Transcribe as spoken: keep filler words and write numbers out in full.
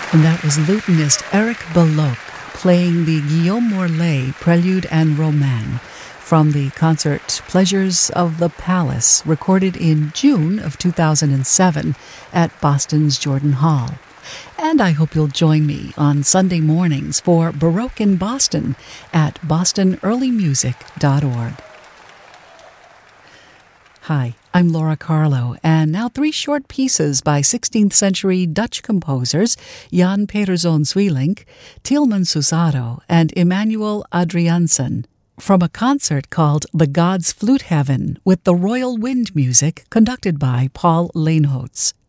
And that was lutenist Eric Belloc playing the Guillaume Morlaix Prelude and Roman from the concert Pleasures of the Palace, recorded in June of two thousand seven at Boston's Jordan Hall. And I hope you'll join me on Sunday mornings for Baroque in Boston at boston early music dot org. Hi, I'm Laura Carlo, and now three short pieces by sixteenth century Dutch composers Jan Peterzoon Sweelinck, Tieleman Susado, and Emmanuel Adriaansen, from a concert called The Gods' Flute Heaven with the Royal Wind Music conducted by Paul Leenhoots.